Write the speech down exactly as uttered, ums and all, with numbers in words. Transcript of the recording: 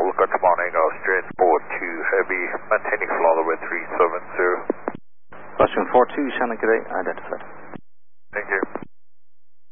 good morning, Austrian four two Heavy, maintaining flight level three seven zero. Austrian four two, Shannon, good day, identified. Thank you.